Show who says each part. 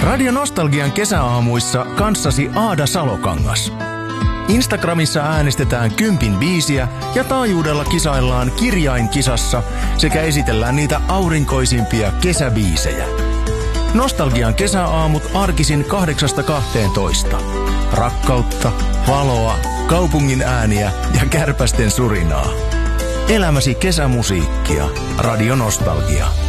Speaker 1: Radio Nostalgian kesäaamuissa kanssasi Aada Salokangas. Instagramissa äänestetään 10 biisiä ja taajuudella kisaillaan kirjainkisassa sekä esitellään niitä aurinkoisimpia kesäbiisejä. Nostalgian kesäaamut arkisin 8–12. Rakkautta, valoa, kaupungin ääniä ja kärpästen surinaa. Elämäsi kesämusiikkia. Radio Nostalgia.